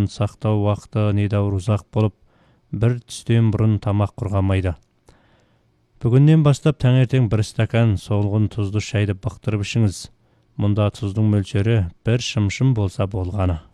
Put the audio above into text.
сақтау уақыты недәуір ұзақ болып, бір түстен бұрын тамақ құрғамайды. Бүгіннен бастап таңертең бір стакан солғын тұзды шайды бықтырып ішіңіз. Мұнда тұздың мөлшері бір шымшым болса болғаны.